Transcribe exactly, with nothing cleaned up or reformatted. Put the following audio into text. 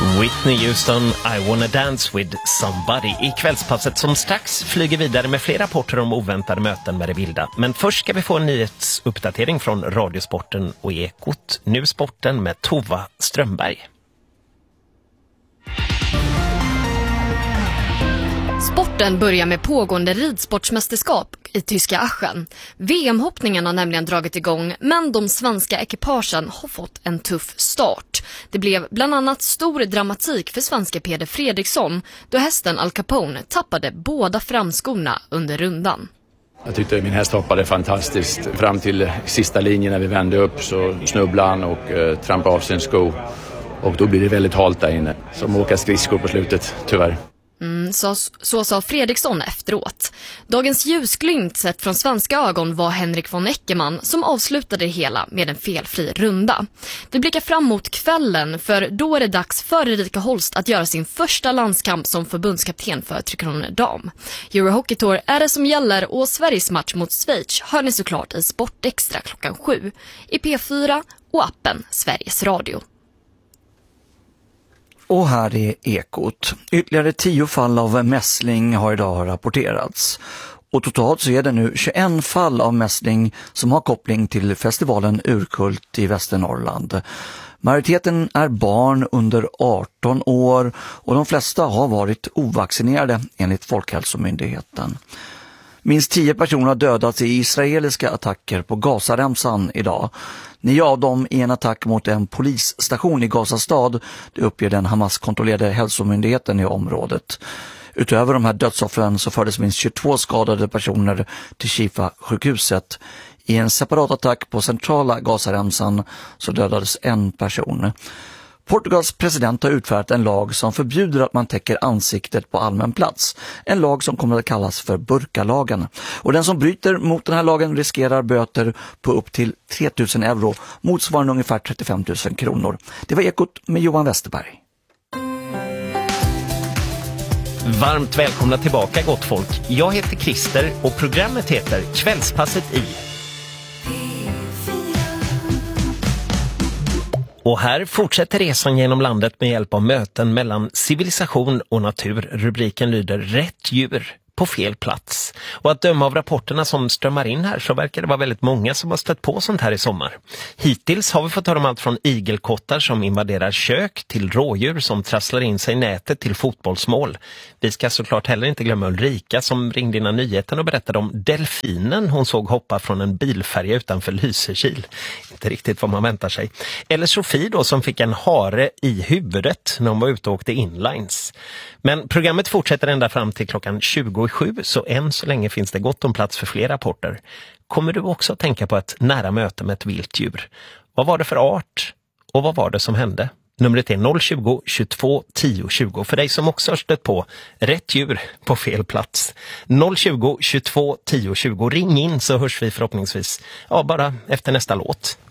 Whitney Houston, I wanna dance with somebody i kvällspasset som strax flyger vidare med fler rapporter om oväntade möten med det vilda. Men först ska vi få en nyhetsuppdatering från Radiosporten och Ekot. Nu sporten med Tova Strömberg. Sporten börjar med pågående ridsportsmästerskap i tyska Aachen. V M-hoppningen har nämligen dragit igång, men de svenska ekipagen har fått en tuff start. Det blev bland annat stor dramatik för svenska Peder Fredriksson då hästen Al Capone tappade båda framskorna under rundan. Jag tyckte min häst hoppade fantastiskt. Fram till sista linjen när vi vände upp så snubblade han och eh, trampade av sin sko. Och då blir det väldigt halt där inne. Som åka skridskor på slutet, tyvärr. Mm, så, så sa Fredriksson efteråt. Dagens ljusglimt sett från svenska ögon var Henrik von Eckermann som avslutade det hela med en felfri runda. Vi blickar fram mot kvällen, för då är det dags för Erika Holst att göra sin första landskamp som förbundskapten för Tre Kronor Dam. Eurohockey Tour är det som gäller och Sveriges match mot Schweiz hör ni såklart i Sportextra klockan sju i P fyra och appen Sveriges Radio. Och här är Ekot. Ytterligare tio fall av mässling har idag rapporterats. Och totalt så är det nu tjugoett fall av mässling som har koppling till festivalen Urkult i Västernorrland. Majoriteten är barn under arton år och de flesta har varit ovaccinerade enligt Folkhälsomyndigheten. Minst tio personer har dödats i israeliska attacker på Gazaremsan idag. Nio av dem i en attack mot en polisstation i Gazastad, det uppger den Hamas-kontrollerade hälsomyndigheten i området. Utöver de här dödsoffren så fördes minst tjugotvå skadade personer till Shifa-sjukhuset. I en separat attack på centrala Gazaremsan så dödades en person. Portugals president har utfärdat en lag som förbjuder att man täcker ansiktet på allmän plats. En lag som kommer att kallas för burkalagen. Och den som bryter mot den här lagen riskerar böter på upp till tre tusen euro, motsvarande ungefär trettiofem tusen kronor. Det var Ekot med Johan Westerberg. Varmt välkomna tillbaka, gott folk. Jag heter Christer och programmet heter Kvällspasset i. Och här fortsätter resan genom landet med hjälp av möten mellan civilisation och natur. Rubriken lyder Rätt djur på fel plats. Och att döma av rapporterna som strömmar in här så verkar det vara väldigt många som har stött på sånt här i sommar. Hittills har vi fått höra om allt från igelkottar som invaderar kök till rådjur som trasslar in sig i nätet till fotbollsmål. Vi ska såklart heller inte glömma Ulrika som ringde innan nyheten och berättade om delfinen hon såg hoppa från en bilfärja utanför Lysekil. Inte riktigt vad man väntar sig. Eller Sofie då som fick en hare i huvudet när hon var ute och åkte inlines. Men programmet fortsätter ända fram till klockan tjugosju, så än så länge finns det gott om plats för fler rapporter. Kommer du också att tänka på ett nära möte med ett viltdjur? Vad var det för art? Och vad var det som hände? Numret är noll tjugo, tjugotvå, tio, tjugo för dig som också har stött på rätt djur på fel plats. noll tjugo, tjugotvå, tio, tjugo. Ring in så hörs vi förhoppningsvis ja, bara efter nästa låt.